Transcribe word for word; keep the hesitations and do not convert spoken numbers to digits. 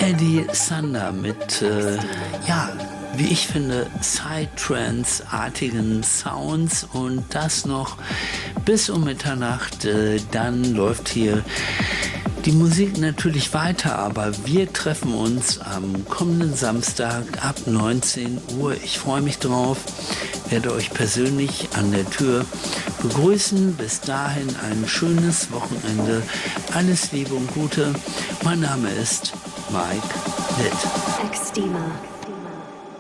Eddie Sander mit, äh, ja, wie ich finde, Psytrance-artigen Sounds und das noch bis um Mitternacht. Äh, dann läuft hier die Musik natürlich weiter, aber wir treffen uns am kommenden Samstag ab neunzehn Uhr. Ich freue mich drauf, werde euch persönlich an der Tür begrüßen. Bis dahin ein schönes Wochenende. Alles Liebe und Gute. Mein Name ist Mike Litt. Extima.